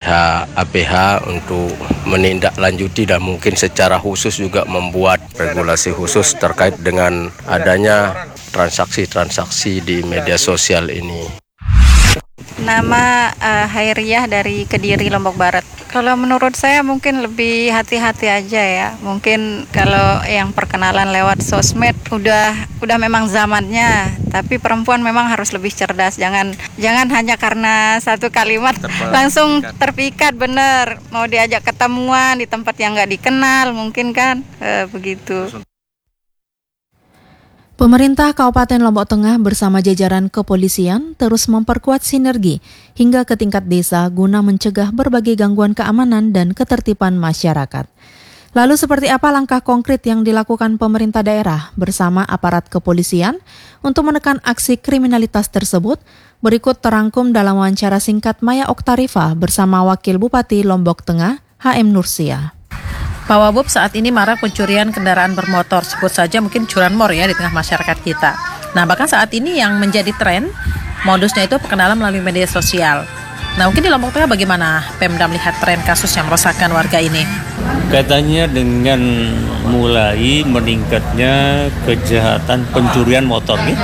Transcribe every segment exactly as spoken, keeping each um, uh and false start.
pihak A P H untuk menindaklanjuti dan mungkin secara khusus juga membuat regulasi khusus terkait dengan adanya transaksi-transaksi di media sosial ini. Nama uh, Hairiah dari Kediri, Lombok Barat. Kalau menurut saya mungkin lebih hati-hati aja ya. Mungkin kalau yang perkenalan lewat sosmed udah udah memang zamannya. Tapi perempuan memang harus lebih cerdas. Jangan jangan hanya karena satu kalimat Terpakat. langsung terpikat bener. Mau diajak ketemuan di tempat yang nggak dikenal mungkin kan uh, begitu. Pemerintah Kabupaten Lombok Tengah bersama jajaran kepolisian terus memperkuat sinergi hingga ke tingkat desa guna mencegah berbagai gangguan keamanan dan ketertiban masyarakat. Lalu seperti apa langkah konkret yang dilakukan pemerintah daerah bersama aparat kepolisian untuk menekan aksi kriminalitas tersebut? Berikut terangkum dalam wawancara singkat Maya Oktarifa bersama Wakil Bupati Lombok Tengah, H M Nursia. Pak Wabub, saat ini marak pencurian kendaraan bermotor, sebut saja mungkin curanmor ya di tengah masyarakat kita. Nah, bahkan saat ini yang menjadi tren, modusnya itu perkenalan melalui media sosial. Nah, mungkin di Lombok Tengah bagaimana Pemda melihat tren kasus yang meresahkan warga ini? Katanya dengan mulai meningkatnya kejahatan pencurian motor nih.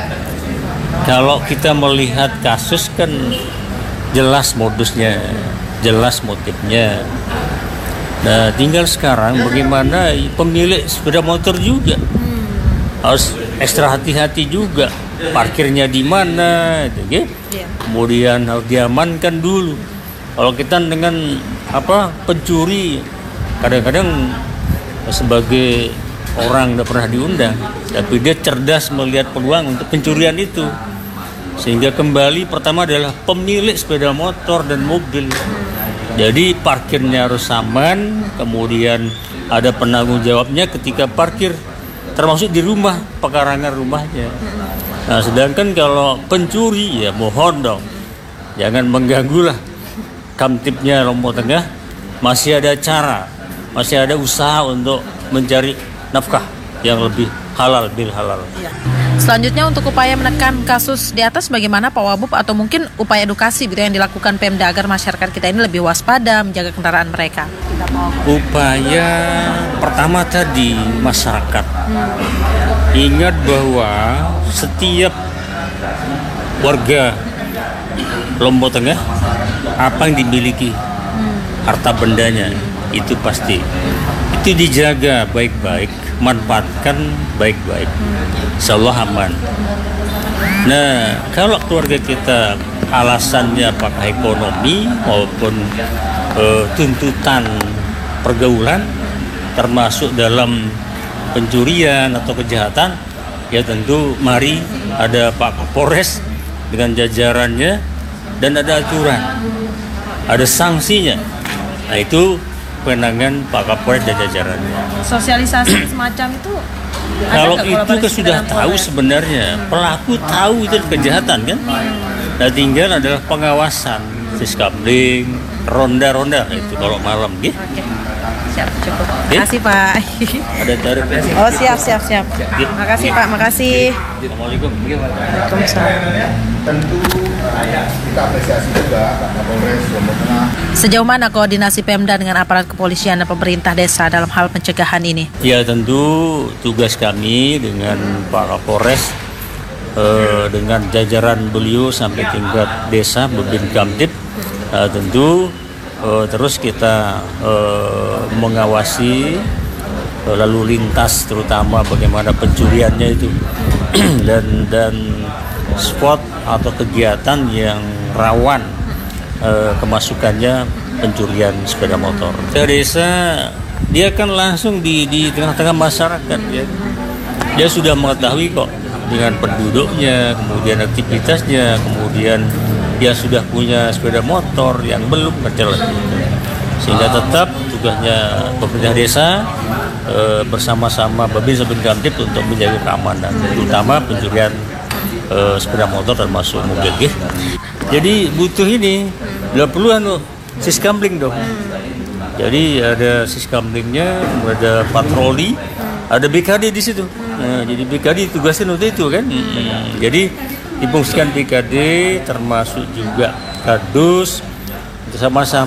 Kalau kita melihat kasus kan jelas modusnya, jelas motifnya. Nah, tinggal sekarang bagaimana pemilik sepeda motor juga harus ekstra hati-hati juga, parkirnya di mana, gitu, ya? Kemudian harus diamankan dulu. Kalau kita dengan apa pencuri, kadang-kadang sebagai orang tidak pernah diundang, tapi dia cerdas melihat peluang untuk pencurian itu, sehingga kembali pertama adalah pemilik sepeda motor dan mobil. Jadi parkirnya harus aman, kemudian ada penanggung jawabnya ketika parkir, termasuk di rumah, pekarangan rumahnya. Nah, sedangkan kalau pencuri, ya mohon dong, jangan mengganggulah Kamtibnya Lombok Tengah. Masih ada cara, masih ada usaha untuk mencari nafkah yang lebih halal bil halal. Selanjutnya untuk upaya menekan kasus di atas bagaimana Pak Wabub, atau mungkin upaya edukasi gitu yang dilakukan Pemda agar masyarakat kita ini lebih waspada menjaga kendaraan mereka? Upaya pertama tadi masyarakat hmm. ingat bahwa setiap warga Lombok Tengah apa yang dimiliki hmm. harta bendanya itu pasti itu dijaga baik-baik, manfaatkan baik-baik, insya Allah aman. Nah, kalau keluarga kita alasannya apakah ekonomi maupun e, tuntutan pergaulan, termasuk dalam pencurian atau kejahatan, ya tentu mari ada Pak Kapolres dengan jajarannya dan ada aturan, ada sanksinya. Nah, itu kewenangan Pak Kapolres dan jajarannya. Sosialisasi semacam itu kalau itu kan sudah tahu sebenarnya, pelaku tahu itu kejahatan kan. Nah, tinggal adalah pengawasan, siskambling, ronda-ronda itu kalau malam gitu. Oke. Siap, cukup. Terima kasih Pak. Ada tarifnya. Oh, siap, siap, siap. Terima kasih Pak, makasih. Assalamualaikum. Waalaikumsalam. Tentu kita apresiasi juga Pak Kapolres Lombok Tengah. Sejauh mana koordinasi Pemda dengan aparat kepolisian dan pemerintah desa dalam hal pencegahan ini? Ya, tentu tugas kami dengan Pak Kapolres eh, dengan jajaran beliau sampai tingkat desa Babin Kamtib eh, tentu eh, terus kita eh, mengawasi eh, lalu lintas, terutama bagaimana pencuriannya itu dan dan spot atau kegiatan yang rawan eh, kemasukannya pencurian sepeda motor. Dari desa dia kan langsung di di tengah-tengah masyarakat ya. Dia sudah mengetahui kok dengan penduduknya, kemudian aktivitasnya, kemudian dia sudah punya sepeda motor yang belum terjelas. Sehingga tetap tugasnya pemerintah desa e, bersama-sama Babin Sabin Kamtib untuk menjaga keamanan, terutama pencurian e, sepeda motor termasuk mobil. Gitu. Jadi butuh ini, nggak perlu anu siskambling dong. Jadi ada siskamblingnya, ada patroli, ada B K D di situ. Nah, jadi B K D tugasnya untuk itu kan. Hmm. Jadi difungsikan B K D termasuk juga Kadus sama-sama